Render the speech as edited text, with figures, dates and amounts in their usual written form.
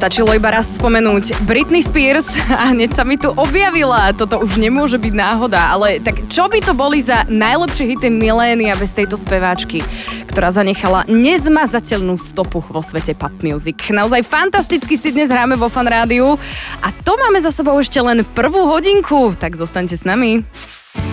Stačilo iba raz spomenúť Britney Spears a hneď sa mi tu objavila. Toto už nemôže byť náhoda, ale tak čo by to boli za najlepšie hity milénia bez tejto speváčky, ktorá zanechala nezmazateľnú stopu vo svete pop music. Naozaj fantasticky si dnes hráme vo Fan Rádiu a to máme za sebou ešte len prvú hodinku, tak zostaňte s nami.